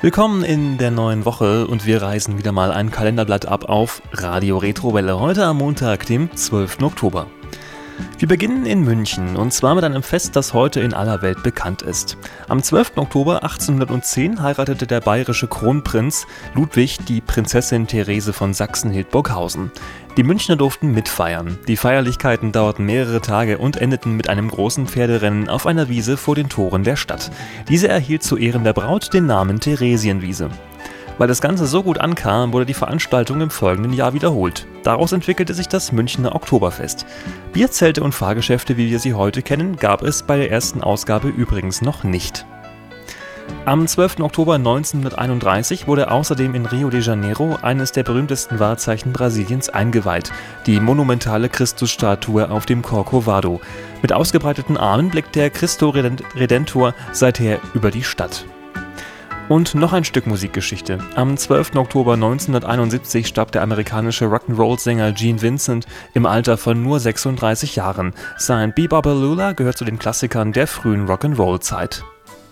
Willkommen in der neuen Woche und wir reißen wieder mal ein Kalenderblatt ab auf Radio Retrowelle, heute am Montag, dem 12. Oktober. Wir beginnen in München und zwar mit einem Fest, das heute in aller Welt bekannt ist. Am 12. Oktober 1810 heiratete der bayerische Kronprinz Ludwig die Prinzessin Therese von Sachsen-Hildburghausen. Die Münchner durften mitfeiern. Die Feierlichkeiten dauerten mehrere Tage und endeten mit einem großen Pferderennen auf einer Wiese vor den Toren der Stadt. Diese erhielt zu Ehren der Braut den Namen Theresienwiese. Weil das Ganze so gut ankam, wurde die Veranstaltung im folgenden Jahr wiederholt. Daraus entwickelte sich das Münchner Oktoberfest. Bierzelte und Fahrgeschäfte, wie wir sie heute kennen, gab es bei der ersten Ausgabe übrigens noch nicht. Am 12. Oktober 1931 wurde außerdem in Rio de Janeiro eines der berühmtesten Wahrzeichen Brasiliens eingeweiht, die monumentale Christusstatue auf dem Corcovado. Mit ausgebreiteten Armen blickt der Cristo Redentor seither über die Stadt. Und noch ein Stück Musikgeschichte. Am 12. Oktober 1971 starb der amerikanische Rock'n'Roll-Sänger Gene Vincent im Alter von nur 36 Jahren. Sein Be-Bop-A-Lula gehört zu den Klassikern der frühen Rock'n'Roll-Zeit.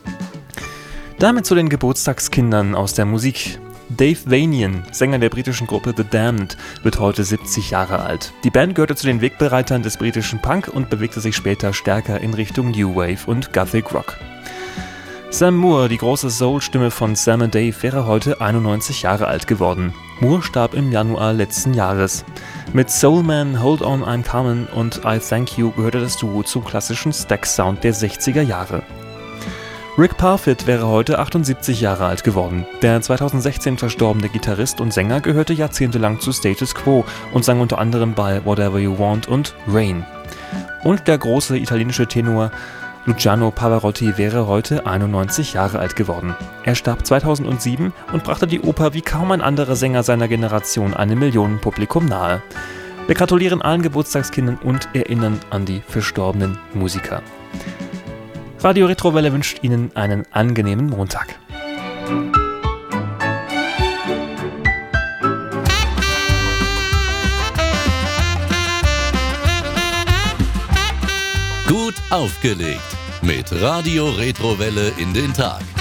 Damit zu den Geburtstagskindern aus der Musik. Dave Vanian, Sänger der britischen Gruppe The Damned, wird heute 70 Jahre alt. Die Band gehörte zu den Wegbereitern des britischen Punk und bewegte sich später stärker in Richtung New Wave und Gothic Rock. Sam Moore, die große Soul-Stimme von Sam & Dave, wäre heute 91 Jahre alt geworden. Moore starb im Januar letzten Jahres. Mit Soul Man, Hold On I'm Comin' und I Thank You gehörte das Duo zum klassischen Stax-Sound der 60er Jahre. Rick Parfitt wäre heute 78 Jahre alt geworden. Der 2016 verstorbene Gitarrist und Sänger gehörte jahrzehntelang zu Status Quo und sang unter anderem bei Whatever You Want und Rain. Und der große italienische Tenor Luciano Pavarotti wäre heute 91 Jahre alt geworden. Er starb 2007 und brachte die Oper wie kaum ein anderer Sänger seiner Generation einem Millionenpublikum nahe. Wir gratulieren allen Geburtstagskindern und erinnern an die verstorbenen Musiker. Radio Retrowelle wünscht Ihnen einen angenehmen Montag. Gut aufgelegt. Mit Radio Retrowelle in den Tag.